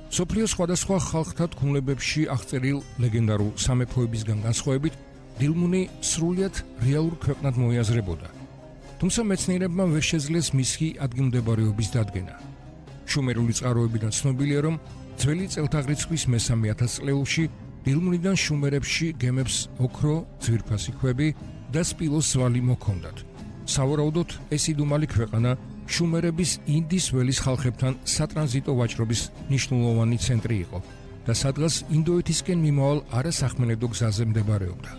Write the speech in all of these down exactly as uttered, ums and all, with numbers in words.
სოფლიოს სხვადასხვა ხალხთა თქმულებებში აღწერილ ლეგენდარულ სამეფოებისგან განსხვავებით, დილმუნი სრულიად რეალურ ქვეყნად მოიაზრებოდა. თუმცა მეცნიერებმა ვერ შეძლეს მისი ადგილმდებარეობის დადგენა. შუმერული წყაროებიდან ცნობილია, რომ ძველი წელთაღრიცხვის მესამე ათასწლეულში დილმუნიდან შუმერებში გემებს ოქრო, ძვირფასი ქვები და სპილოს ზვალი მოჰქონდათ. სავარაუდოდ ეს იდუმალი ქვეყანა შუმერების ინდის ველის ხალხებთან სატრანზიტო ვაჭრობის მნიშვნელოვანი ცენტრი იყო და სადღაც ინდოეთისკენ მიმავალ არასახმელედო გზაზე მდებარეობდა.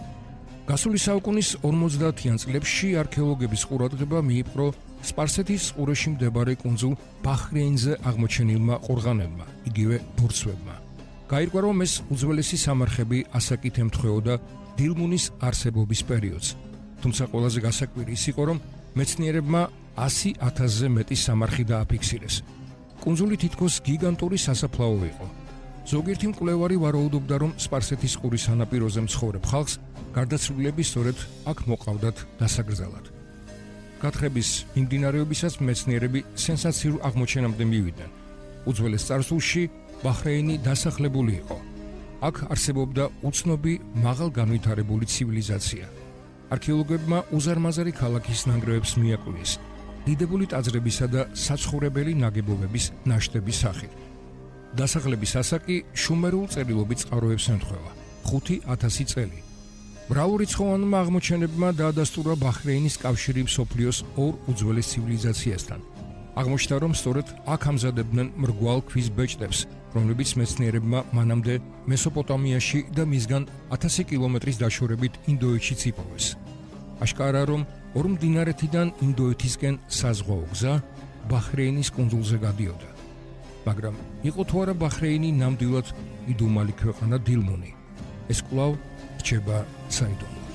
გასული საუკუნის ორმოცდაათიან წლებში არქეოლოგების ყურადღება მიიპყრო სპარსეთის ყურეში მდებარე კუნძულ ბაჰრეინზე აღმოჩენილმა ყორღანებმა, იგივე ბორცვებმა. გაირკვა, რომ ეს უძველესი სამარხები ასაკით ემთხვეოდა დილმუნის არსებობის პერიოდს. თუმცა ყველაზე გასაკვირი ის იყო, რომ მეცნიერებმა ასი ათასზე მეტი სამარხი დააფიქსირეს. კუნძული თითქოს გიგანტური სასაფლაო იყო. ზოგიერთი მკვლევარი ვარაუდობდა, რომ სპარსეთის ყურის სანაპიროზე მცხოვრებ ხალხს გარდაცვლილები სწორედ აქ მოყავდათ დასაკრძალად. გათხრების მიმდინარეობისას მეცნიერები სენსაციურ აღმოჩენამდე მივიდნენ. უძველეს წარსულში ბაჰრეინი დასახლებული იყო. აქ არსებობდა უცნობი მაღალგანვითარებული ცივილიზაცია. არქეოლოგებმა უზარმაზარი ქალაქის ნანგრევებს მიაკვლეს, დიდებული ტაძრებისა და საცხოვრებელი ნაგებობების ნაშთების სახით. დასახლების ასაკი შუმერულ წერილობით წყაროებს ემთხვევა, ხუთი ათასი წელი. მრავალრიცხოვანმა აღმოჩენებმა დაადასტურა ბაჰრეინის კავშირი მსოფლიოს ორ უძველეს ცივილიზაციასთან. აღმოჩნდა, რომ სწორედ აქ ამზადებდნენ მრგვალ ქვის ბეჭდებს, რომლებიც მეცნიერებმა მანამდე მესოპოტამიაში და მისგან ათასი კილომეტრის დაშორებით ინდოეთშიც იპოვეს. აშკარაა, რომ ორ მდინარეთიდან ინდოეთისკენ საზღვაო გზა ბაჰრეინის კუნძულზე გადიოდა. მაგრამ იყო თუ არა ბაჰრეინი ნამდვილად იდუმალი ქვეყანა დილმუნი? ეს კვლავ რჩება საიდუმლოდ.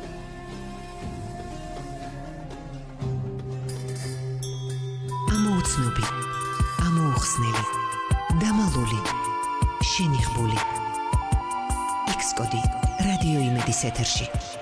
ამოუცნობი, ამოუხსნელი, დამალული, შენიღბული. ექს კოდი რადიო იმედის ეთერში.